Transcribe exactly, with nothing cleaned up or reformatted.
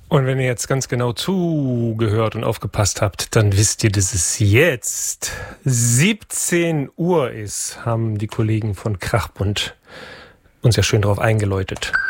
Und wenn ihr jetzt ganz genau zugehört und aufgepasst habt, dann wisst ihr, dass es jetzt siebzehn Uhr ist, haben die Kollegen von Krachbund uns ja schön drauf eingeläutet.